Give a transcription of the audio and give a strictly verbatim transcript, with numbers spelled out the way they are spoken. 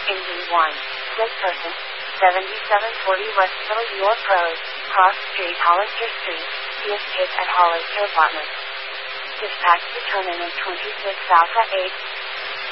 Engine one. Dead person. seventy-seven forty West Middle York Road, Cross Street, Hollister Street, He escaped at Hollister Apartments. Dispatch determinant twenty-six Alpha eight.